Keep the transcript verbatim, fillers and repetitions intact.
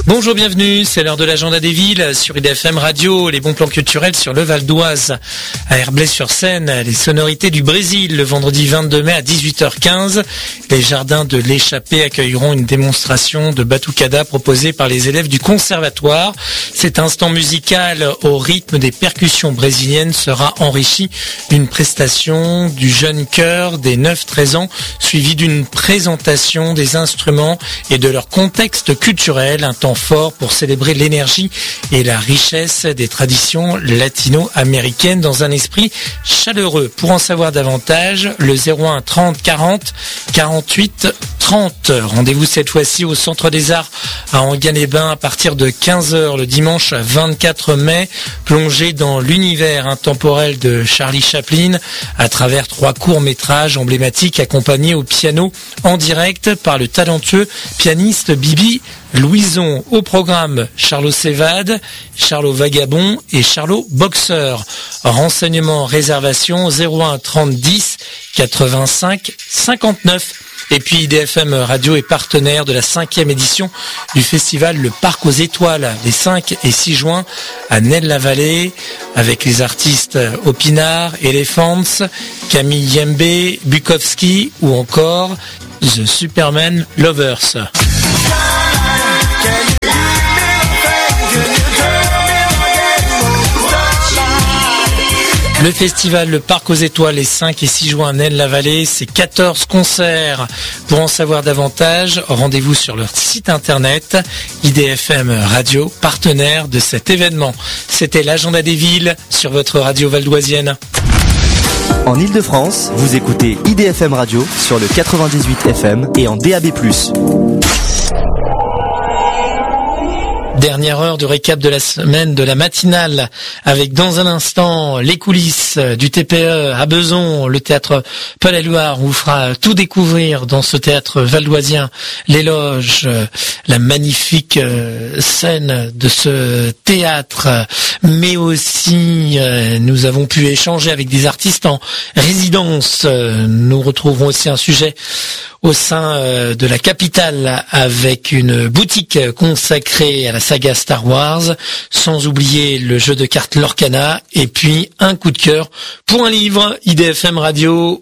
Bonjour, bienvenue, c'est l'heure de l'agenda des villes sur I D F M Radio, les bons plans culturels sur le Val d'Oise. À Herblay-sur-Seine, les sonorités du Brésil, le vendredi vingt-deux mai à dix-huit heures quinze. Les jardins de l'Échappée accueilleront une démonstration de batucada proposée par les élèves du conservatoire. Cet instant musical au rythme des percussions brésiliennes sera enrichi d'une prestation du jeune chœur des neuf treize ans, suivi d'une présentation des instruments et de leur contexte culturel, un temps fort pour célébrer l'énergie et la richesse des traditions latino-américaines dans un esprit chaleureux. Pour en savoir davantage, le zéro un trente quarante quarante-huit trente. Rendez-vous cette fois-ci au Centre des Arts à Enghien-les-Bains à partir de quinze heures le dimanche vingt-quatre mai. Plongez dans l'univers intemporel de Charlie Chaplin à travers trois courts-métrages emblématiques accompagnés au piano en direct par le talentueux pianiste Bibi Louison. Au programme, Charlot s'évade, Charlot vagabond et Charlot boxeur. Renseignements, réservation zéro un trente dix quatre-vingt-cinq cinquante-neuf. Et puis I D F M Radio est partenaire de la cinquième édition du festival Le Parc aux Étoiles, les cinq et six juin à Nesle-la-Vallée, avec les artistes Opinard, Elephants, Camille Yembe, Bukowski ou encore The Superman Lovers. Le festival Le Parc aux Étoiles les cinq et six juin à Nesle-la-Vallée, c'est quatorze concerts. Pour en savoir davantage, rendez-vous sur leur site internet I D F M Radio, partenaire de cet événement. C'était l'agenda des villes sur votre radio valdoisienne. En Ile-de-France, vous écoutez I D F M Radio sur le quatre-vingt-dix-huit F M et en D A B plus. Dernière heure de récap de la semaine de la matinale avec dans un instant les coulisses du T P E à Beson, le théâtre Paul Éluard vous fera tout découvrir dans ce théâtre valdoisien, l'éloge, la magnifique scène de ce théâtre, mais aussi nous avons pu échanger avec des artistes en résidence. Nous retrouverons aussi un sujet au sein de la capitale avec une boutique consacrée à la saga Star Wars, sans oublier le jeu de cartes Lorcana et puis un coup de cœur pour un livre. I D F M Radio